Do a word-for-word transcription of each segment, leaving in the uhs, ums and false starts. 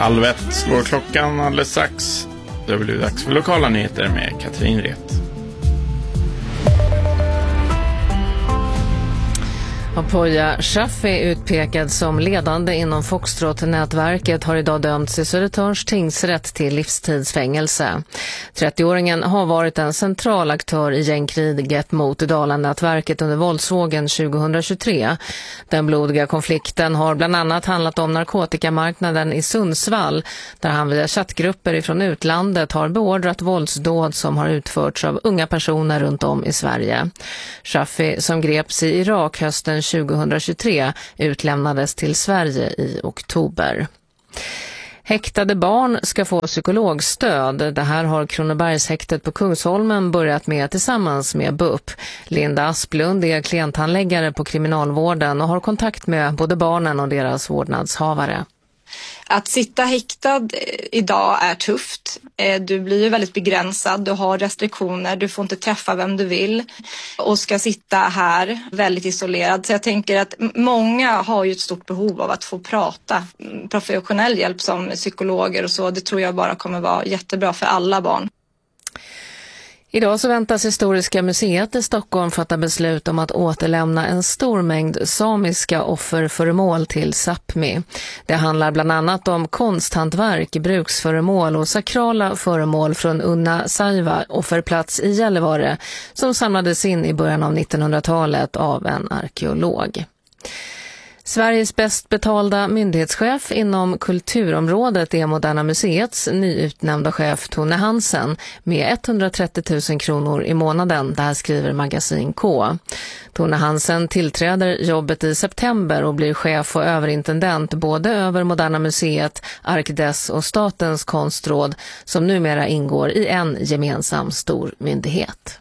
Halv ett slår klockan alldeles strax. Då blir det dags för lokala nyheter med Katrin Ret. Apoya Shaffi, utpekad som ledande inom Foxtrot-nätverket, har idag dömts i Södertörns tingsrätt till livstidsfängelse. trettioåringen har varit en central aktör i gängkriget mot Dalarna-nätverket under våldsvågen tjugohundratjugotre. Den blodiga konflikten har bland annat handlat om narkotikamarknaden i Sundsvall, där han via chattgrupper ifrån utlandet har beordrat våldsdåd som har utförts av unga personer runt om i Sverige. Shaffi, som greps i Irak hösten tjugohundratjugotre, utlämnades till Sverige i oktober. Häktade barn ska få psykologstöd. Det här har Kronobergshäktet på Kungsholmen börjat med tillsammans med B U P. Linda Asplund är klienthandläggare på kriminalvården och har kontakt med både barnen och deras vårdnadshavare. Att sitta häktad idag är tufft. Du blir ju väldigt begränsad, du har restriktioner, du får inte träffa vem du vill och ska sitta här väldigt isolerad. Så jag tänker att många har ju ett stort behov av att få prata. Professionell hjälp som psykologer och så, det tror jag bara kommer vara jättebra för alla barn. Idag så väntas Historiska museet i Stockholm fatta beslut om att återlämna en stor mängd samiska offerföremål till Sápmi. Det handlar bland annat om konsthantverk, bruksföremål och sakrala föremål från Unna Saiva, offerplats i Gällivare, som samlades in i början av nittonhundratalet av en arkeolog. Sveriges bäst betalda myndighetschef inom kulturområdet är Moderna Museets nyutnämnda chef Tone Hansen med etthundratrettio tusen kronor i månaden. Det här skriver Magasin K. Tone Hansen tillträder jobbet i september och blir chef och överintendent både över Moderna Museet, Arkdes och Statens konstråd, som numera ingår i en gemensam stor myndighet.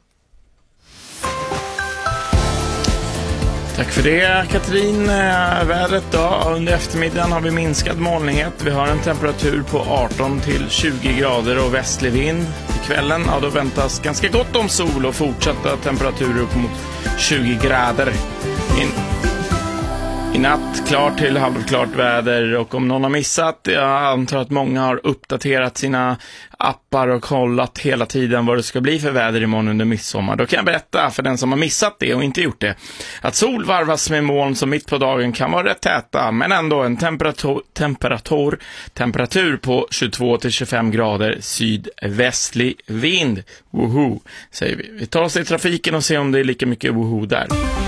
Tack för det, Katrin. Vädret då. Under eftermiddagen har vi minskad molnighet. Vi har en temperatur på arton till tjugo grader och västlig vind. I kvällen ja, då väntas ganska gott om sol och fortsatta temperaturer upp mot tjugo grader. In I natt klart till halvklart väder, och om någon har missat, jag antar att många har uppdaterat sina appar och kollat hela tiden vad det ska bli för väder imorgon under midsommar. Då kan jag berätta för den som har missat det och inte gjort det att sol varvas med moln som mitt på dagen kan vara rätt täta, men ändå en temperatur, temperatur, temperatur på tjugotvå till tjugofem grader, sydvästlig vind. Woho, säger vi. Vi tar oss i trafiken och ser om det är lika mycket woho där.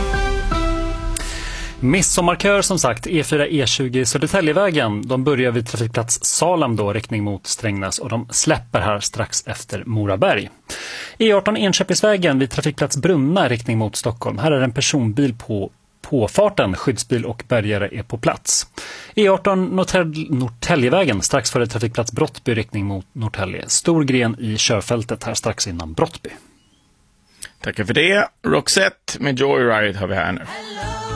Midsommarkör som sagt, E fyra E tjugo Södertäljevägen. De börjar vid trafikplats Salem då, riktning mot Strängnäs, och de släpper här strax efter Moraberg. E arton Enköpingsvägen vid trafikplats Brunna, riktning mot Stockholm. Här är en personbil på påfarten, skyddsbil och bärgare är på plats. E arton Norrtäl- Norrtäljevägen strax före trafikplats Brottby, riktning mot Norrtälje. Stor gren i körfältet här strax innan Brottby. Tackar för det. Roxette med Joyride har vi här nu.